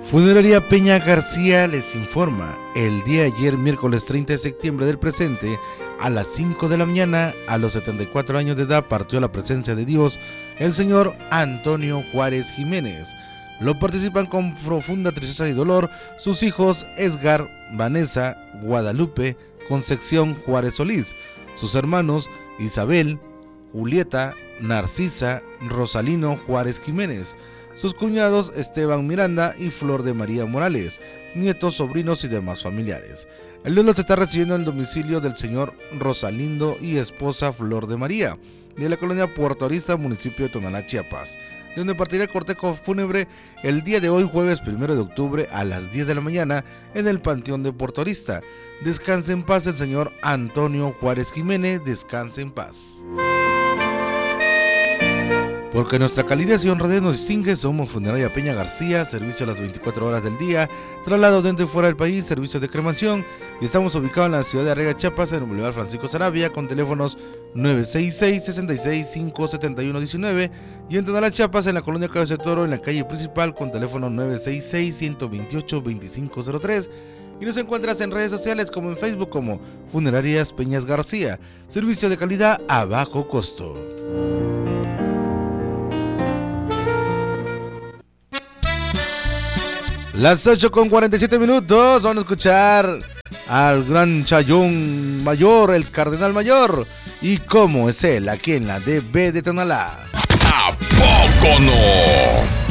Funeraria Peña García les informa, el día de ayer, miércoles 30 de septiembre del presente, a las 5 de la mañana, a los 74 años de edad, partió a la presencia de Dios el señor Antonio Juárez Jiménez. Lo participan con profunda tristeza y dolor sus hijos Edgar, Vanessa, Guadalupe, Concepción Juárez Solís, sus hermanos Isabel, Julieta, Narcisa, Rosalino Juárez Jiménez, sus cuñados Esteban Miranda y Flor de María Morales, nietos, sobrinos y demás familiares. El duelo se está recibiendo en el domicilio del señor Rosalindo y esposa Flor de María, de la colonia Puerto Arista, municipio de Tonalá, Chiapas, de donde partirá el cortejo fúnebre el día de hoy, jueves 1 de octubre, a las 10 de la mañana, en el Panteón de Puerto Arista. Descanse en paz el señor Antonio Juárez Jiménez, descanse en paz. Porque nuestra calidez y honradez nos distingue, somos Funeraria Peña García, servicio a las 24 horas del día, traslado dentro y fuera del país, servicio de cremación, y estamos ubicados en la ciudad de Arriaga, Chiapas, en el Boulevard Francisco Saravia, con teléfonos 966-66-571-19, y en Tonalá, Chiapas, en la colonia Cabeza de Toro, en la calle principal, con teléfono 966-128-2503, y nos encuentras en redes sociales como en Facebook como Funerarias Peñas García, servicio de calidad a bajo costo. Las 8:47, vamos a escuchar al gran Chayón Mayor, el Cardenal Mayor, y cómo es él aquí en la DB de Tonalá. ¿A poco no?